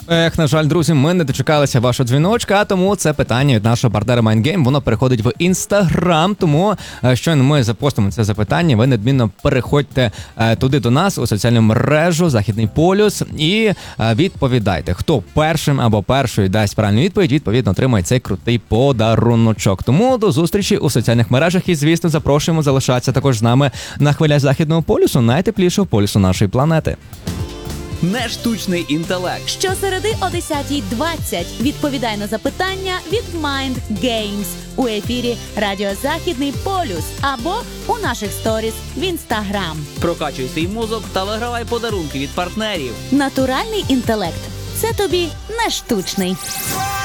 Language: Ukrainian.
На жаль, друзі, ми не дочекалися вашого дзвіночка, а тому це питання від нашого партнера MindGame, воно переходить в Instagram, тому щойно ми запостимо це запитання, ви недмінно переходьте туди до нас у соціальну мережу Західний полюс і відповідайте. Хто першим або першою дасть правильну відповідь, відповідно отримає цей крутий подаруночок. Тому до зустрічі у соціальних мережах і, звісно, запрошуємо залишатися також з нами на хвилях Західного полюсу, найтеплішого полюсу нашої планети. Нештучний інтелект. Щосереди о 10:20 відповідай на запитання від Mind Games у ефірі Радіо Західний полюс або у наших сторіс в Instagram. Прокачуй свій мозок та вигравай подарунки від партнерів. Натуральний інтелект – це тобі не штучний.